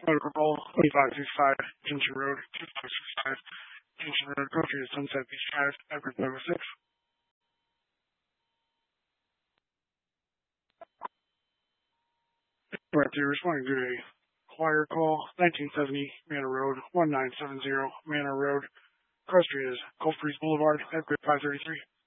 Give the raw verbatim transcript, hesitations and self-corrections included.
Motor Bowl, twenty-five sixty-five, Junction Road, twenty-five sixty-five, Junction Road, go to Sunset Beach Drive, Everett five oh six. Right there, responding to a choir call, nineteen seventy, Manor Road, one nine seven zero, Manor Road. Cross Street is Gulf Breeze Boulevard, Everett five thirty-three.